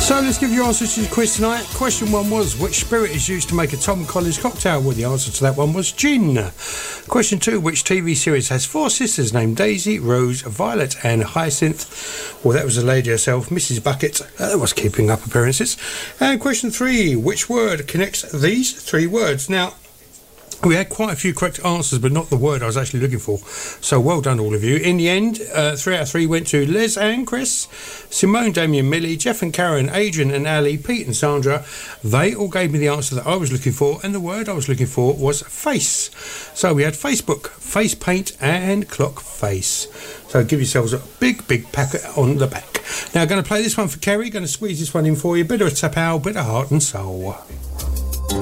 So let's give you answers to the quiz tonight. Question 1 was, which spirit is used to make a Tom Collins cocktail? Well, the answer to that one was gin. Question 2, which TV series has 4 sisters named Daisy, Rose, Violet and Hyacinth? Well, that was the lady herself, Mrs. Bucket. That was keeping up appearances. And question 3, which word connects these 3 words? Now, we had quite a few correct answers, but not the word I was actually looking for. So well done, all of you. In the end, 3 out of 3 went to Les and Chris, Simone, Damien, Millie, Jeff and Karen, Adrian and Ali, Pete and Sandra. They all gave me the answer that I was looking for, and the word I was looking for was face. So we had Facebook, face paint and clock face. So give yourselves a big packet on the back. Now, I'm going to play this one for Kerry. Going to squeeze this one in for you. Bit of a tapao, bit of heart and soul.